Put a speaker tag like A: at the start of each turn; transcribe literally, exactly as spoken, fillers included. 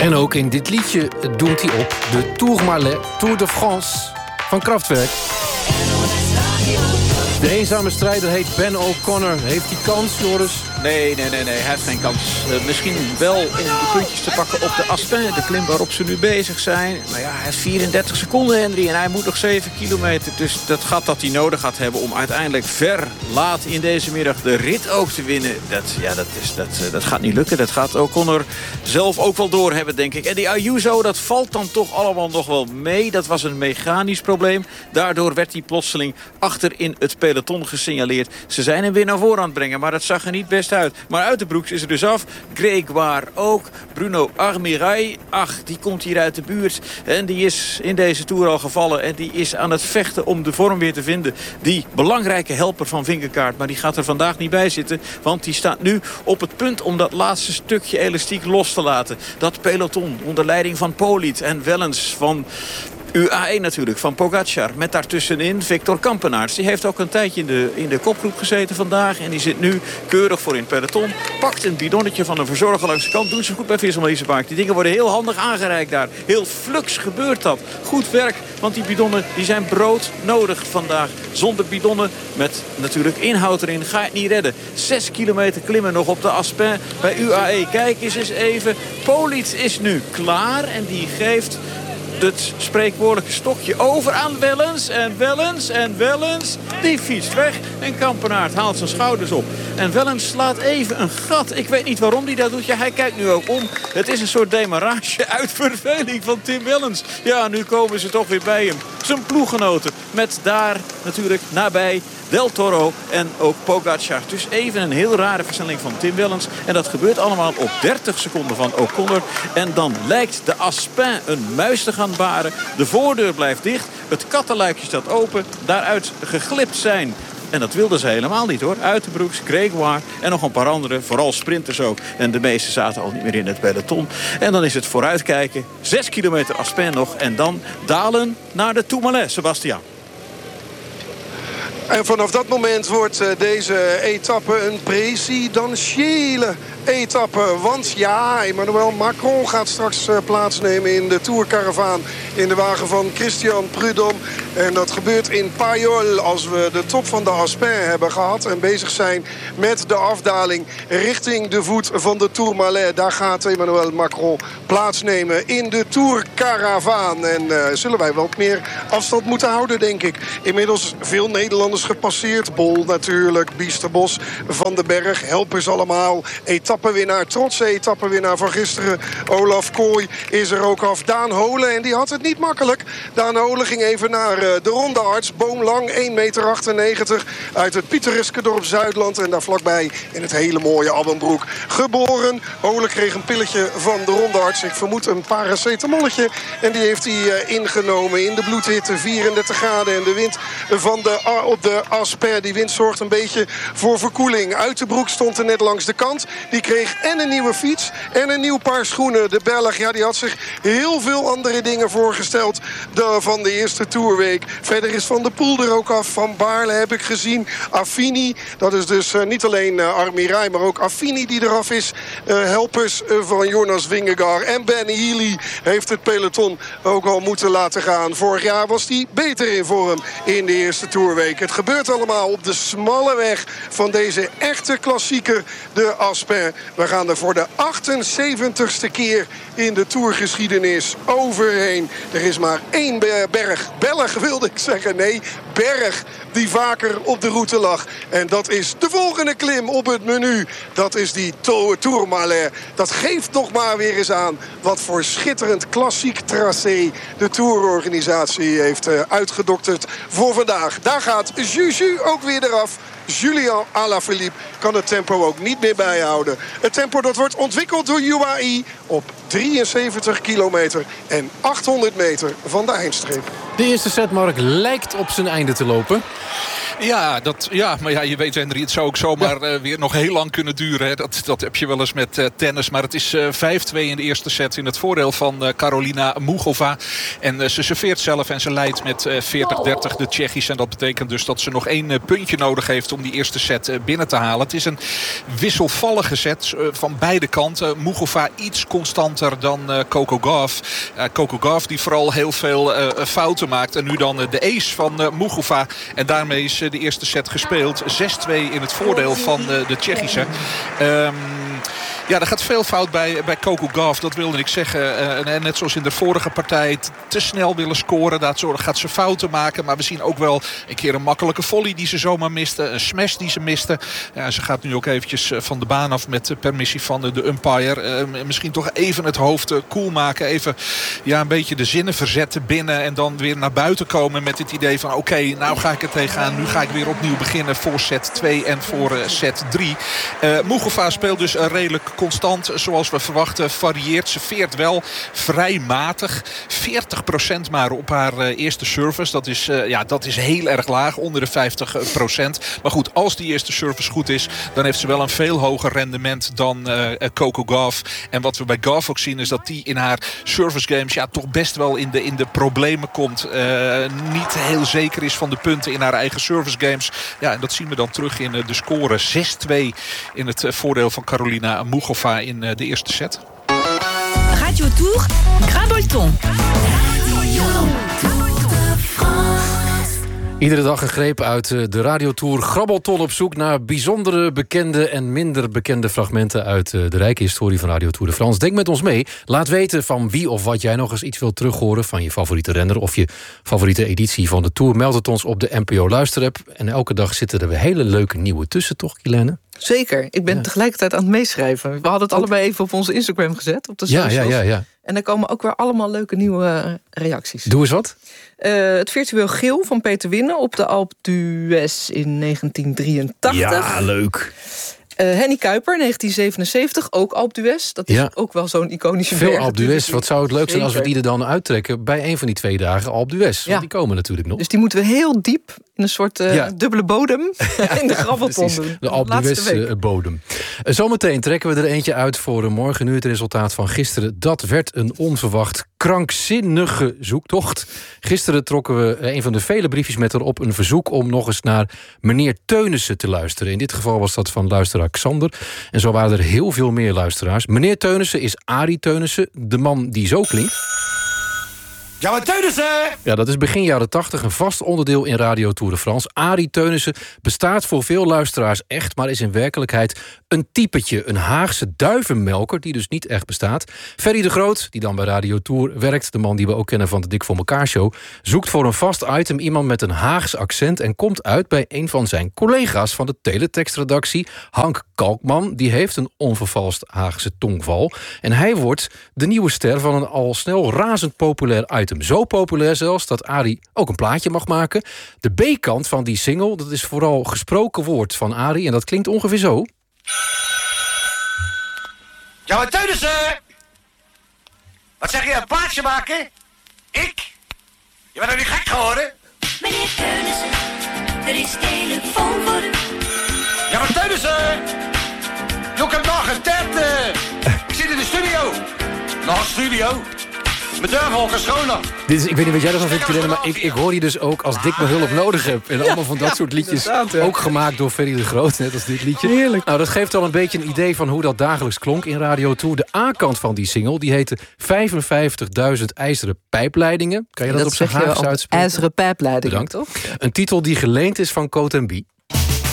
A: En ook in dit liedje doet hij op de Tourmalet, Tour de France van Kraftwerk. De eenzame strijder heet Ben O'Connor. Heeft hij kans, Joris?
B: Nee, nee, nee, nee, hij heeft geen kans. Uh, misschien wel om de puntjes te pakken op de Aspin, de klim waarop ze nu bezig zijn. Maar ja, hij heeft vierendertig seconden, Henry, en hij moet nog zeven kilometer. Dus dat gat dat hij nodig gaat hebben om uiteindelijk ver laat in deze middag de rit ook te winnen. Dat, ja, dat, is, dat, uh, dat gaat niet lukken. Dat gaat O'Connor zelf ook wel doorhebben, denk ik. En die Ayuso, dat valt dan toch allemaal nog wel mee. Dat was een mechanisch probleem. Daardoor werd hij plotseling achter in het peloton gesignaleerd. Ze zijn hem weer naar voren aan het brengen, maar dat zag er niet best uit. Maar Uiterbroeks is er dus af. Grégoire ook. Bruno Armirail, ach, die komt hier uit de buurt. En die is in deze Tour al gevallen. En die is aan het vechten om de vorm weer te vinden. Die belangrijke helper van Vingegaard. Maar die gaat er vandaag niet bij zitten. Want die staat nu op het punt om dat laatste stukje elastiek los te laten. Dat peloton onder leiding van Poliet en Wellens van U A E natuurlijk, van Pogacar. Met daartussenin Victor Kampenaerts. Die heeft ook een tijdje in de, in de kopgroep gezeten vandaag. En die zit nu keurig voor in het peloton. Pakt een bidonnetje van een verzorger langs de kant. Doen ze goed bij Visma-Leasebaak. Die dingen worden heel handig aangereikt daar. Heel flux gebeurt dat. Goed werk, want die bidonnen die zijn broodnodig vandaag. Zonder bidonnen, met natuurlijk inhoud erin, ga je het niet redden. Zes kilometer klimmen nog op de Aspin bij U A E. Kijk eens eens even. Poliet is nu klaar en die geeft het spreekwoordelijke stokje over aan Wellens. En Wellens en Wellens, die fietst weg. En Kampenaert haalt zijn schouders op. En Wellens slaat even een gat. Ik weet niet waarom hij dat doet. Ja, hij kijkt nu ook om. Het is een soort demarrage uit verveling van Tim Wellens. Ja, nu komen ze toch weer bij hem. Zijn ploeggenoten. Met daar natuurlijk nabij Del Toro en ook Pogacar. Dus even een heel rare versnelling van Tim Wellens. En dat gebeurt allemaal op dertig seconden van O'Connor. En dan lijkt de Aspin een muis te gaan baren. De voordeur blijft dicht. Het kattenluikje staat open. Daaruit geglipt zijn. En dat wilden ze helemaal niet hoor. Uiterbroeks, Grégoire en nog een paar andere. Vooral sprinters ook. En de meeste zaten al niet meer in het peloton. En dan is het vooruitkijken. Zes kilometer Aspin nog. En dan dalen naar de Tourmalet, Sebastian.
C: En vanaf dat moment wordt deze etappe een presidentiële etappe. Want ja, Emmanuel Macron gaat straks plaatsnemen in de Tourcaravaan. In de wagen van Christian Prudhomme. En dat gebeurt in Paillol als we de top van de Aspin hebben gehad. En bezig zijn met de afdaling richting de voet van de Tourmalet. Daar gaat Emmanuel Macron plaatsnemen in de Tourcaravaan. En uh, zullen wij wat meer afstand moeten houden, denk ik. Inmiddels veel Nederlanders gepasseerd. Bol natuurlijk, Biesterbos, Van den Berg, helpers allemaal. Etappenwinnaar, trotse etappenwinnaar van gisteren. Olaf Kooi is er ook af. Daan Holen, en die had het niet makkelijk. Daan Holen ging even naar uh, de rondearts. Boomlang, één meter achtennegentig. Uit het pittoreske dorp Zuidland. En daar vlakbij in het hele mooie Abbenbroek geboren. Holen kreeg een pilletje van de rondearts. Ik vermoed een paracetamolletje. En die heeft hij uh, ingenomen in de bloedhitte. vierendertig graden. En de wind van de, uh, op de Aspin. Die wind zorgt een beetje voor verkoeling. Uiterbroek stond er net langs de kant. Die kreeg en een nieuwe fiets en een nieuw paar schoenen. De Belg, ja, die had zich heel veel andere dingen voorgesteld de, van de eerste Tourweek. Verder is Van der Poel er ook af. Van Baarle heb ik gezien. Affini, dat is dus uh, niet alleen uh, Armirail, maar ook Affini die eraf is. Uh, helpers uh, van Jonas Vingegaard. En Ben Healy heeft het peloton ook al moeten laten gaan. Vorig jaar was hij beter in vorm in de eerste Tourweek. Het gebeurt allemaal op de smalle weg van deze echte klassieker, de Aspin. We gaan er voor de achtenzeventigste keer in de Tourgeschiedenis overheen. Er is maar één berg, Belg wilde ik zeggen, nee, berg die vaker op de route lag. En dat is de volgende klim op het menu. Dat is die Tourmalet. Dat geeft nog maar weer eens aan wat voor schitterend klassiek tracé de Tourorganisatie heeft uh, uitgedokterd voor vandaag. Daar gaat Juju ook weer eraf. Julian Alaphilippe kan het tempo ook niet meer bijhouden. Het tempo dat wordt ontwikkeld door U A E op drieënzeventig kilometer en achthonderd meter van de eindstreep.
A: De eerste set, Mark, lijkt op zijn einde te lopen.
D: Ja, dat, ja, maar ja, je weet, Henry, het zou ook zomaar ja. uh, weer nog heel lang kunnen duren. Hè. Dat, dat heb je wel eens met uh, tennis. Maar het is uh, vijf twee in de eerste set in het voordeel van uh, Karolina Mugova. En uh, ze serveert zelf en ze leidt met uh, veertig dertig de Tsjechisch. En dat betekent dus dat ze nog één uh, puntje nodig heeft om die eerste set uh, binnen te halen. Het is een wisselvallige set uh, van beide kanten. Mugova iets constanter dan uh, Coco Gauff. Uh, Coco Gauff die vooral heel veel uh, fouten maakt. En nu dan uh, de ace van uh, Mugova. En daarmee is uh, de eerste set gespeeld. zes twee in het voordeel van uh, de Tsjechische. Um, Ja, er gaat veel fout bij, bij Coco Gauff. Dat wilde ik zeggen. Uh, net zoals in de vorige partij. Te snel willen scoren. Daar gaat ze fouten maken. Maar we zien ook wel een keer een makkelijke volley die ze zomaar miste. Een smash die ze miste. Ja, ze gaat nu ook eventjes van de baan af met permissie van de, de umpire. Uh, misschien toch even het hoofd uh, koel maken. Even ja, een beetje de zinnen verzetten binnen. En dan weer naar buiten komen met het idee van... oké, okay, nou ga ik er tegenaan. Nu ga ik weer opnieuw beginnen voor set twee en voor uh, set drie. Uh, Mugova speelt dus uh, redelijk constant, zoals we verwachten, varieert. Ze veert wel vrij matig. veertig procent maar op haar uh, eerste service. Dat is, uh, ja, dat is heel erg laag, onder de vijftig procent. Maar goed, als die eerste service goed is, dan heeft ze wel een veel hoger rendement dan uh, Coco Gauff. En wat we bij Gauff ook zien, is dat die in haar service games ja, toch best wel in de, in de problemen komt. Uh, niet heel zeker is van de punten in haar eigen service games. Ja, en dat zien we dan terug in uh, de score. zes twee in het uh, voordeel van Karolina Mugova in uh, de eerste set.
E: Radio Tour, Grabolton.
A: Iedere dag een greep uit de radiotour Grabbelton op zoek naar bijzondere, bekende en minder bekende fragmenten uit de rijke historie van Radio Tour de France. Denk met ons mee. Laat weten van wie of wat jij nog eens iets wilt terughoren van je favoriete renner of je favoriete editie van de Tour. Meld het ons op de N P O luisterapp. En elke dag zitten er weer hele leuke nieuwe tussen, toch, Kilene?
F: Zeker. Ik ben
A: ja.
F: tegelijkertijd aan het meeschrijven. We hadden het ook allebei even op onze Instagram gezet, op de socials.
A: Ja, ja, ja, ja.
F: En er komen ook weer allemaal leuke nieuwe reacties.
A: Doe eens wat.
F: Uh, het virtueel geel van Peter Winnen op de Alpe d'Huez in negentien drieëntachtig.
A: Ja, leuk.
F: Uh, Henny Kuiper, negentien zevenenzeventig, ook Alpe d'Huez. Dat is ja. ook wel zo'n iconische
A: Veel
F: berg.
A: Alpe d'Huez. Wat zou het leuk zijn
F: Zeker.
A: als we die er dan uittrekken bij een van die twee dagen Alpe d'Huez.
F: Ja.
A: Die komen natuurlijk nog.
F: Dus die moeten we heel diep in een soort uh, ja. dubbele bodem ja, in de Grabbelton
A: ja,
F: doen.
A: De Alpe d'Huez bodem. Uh, zometeen trekken we er eentje uit voor morgen. Nu het resultaat van gisteren. Dat werd een onverwacht krankzinnige zoektocht. Gisteren trokken we een van de vele briefjes met erop een verzoek om nog eens naar meneer Teunissen te luisteren. In dit geval was dat van luisteraar Xander. En zo waren er heel veel meer luisteraars. Meneer Teunissen is Arie Teunissen, de man die zo klinkt.
G: Ja, maar Teunissen!
A: Ja, dat is begin jaren tachtig een vast onderdeel in Radio Tour de France. Arie Teunissen bestaat voor veel luisteraars echt, maar is in werkelijkheid een typetje. Een Haagse duivenmelker, die dus niet echt bestaat. Ferry de Groot, die dan bij Radio Tour werkt, de man die we ook kennen van de Dik voor elkaar show, zoekt voor een vast item iemand met een Haags accent en komt uit bij een van zijn collega's van de teletextredactie, Hank Kalkman. Die heeft een onvervalst Haagse tongval. En hij wordt de nieuwe ster van een al snel razend populair item. Zo populair zelfs dat Arie ook een plaatje mag maken. De B-kant van die single, dat is vooral gesproken woord van Arie. En dat klinkt ongeveer zo.
G: Ja, maar Teunissen! Wat zeg je, een plaatje maken? Ik? Je bent er niet gek geworden?
E: Meneer Teunissen, er is telefoon voor u.
G: Ja, maar Teunissen! Ik heb nog een tent. Uh. Ik zit in de studio. Nog een studio? Mijn duivel is schoner.
A: Dit is, ik weet niet wat jij ervan vindt, Kilene, maar ik, ik hoor je dus ook als Dick mijn hulp nodig heb. En ja, allemaal van dat ja, soort liedjes. Ja. Ook gemaakt door Ferry de Groot, net als dit liedje.
F: Heerlijk.
A: Nou, dat geeft al een beetje een idee van hoe dat dagelijks klonk in Radio Tour. De A-kant van die single, die heette vijfenvijftigduizend ijzeren pijpleidingen. Kan je dat, dat op zijn Haags uitspreken?
F: IJzeren pijpleidingen,
A: toch? Een titel die geleend is van Cote en Bie.